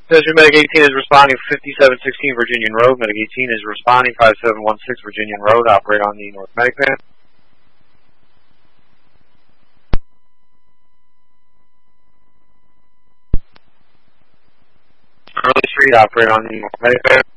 Attention, Medic 18 is responding 5716 Virginian Road. Medic 18 is responding 5716 Virginian Road. Operate on the North Medic Van. Early Street, operate on the North Medic Van.